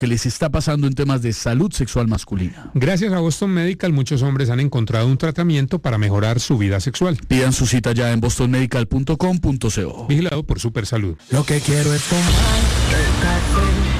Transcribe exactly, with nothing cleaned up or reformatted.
que les está pasando en temas de salud sexual masculina. Gracias a Boston Medical, muchos hombres han encontrado un tratamiento para mejorar su vida sexual. Pidan su cita ya en boston medical punto com punto co. Vigilado por Supersalud. Lo que quiero es tomar café.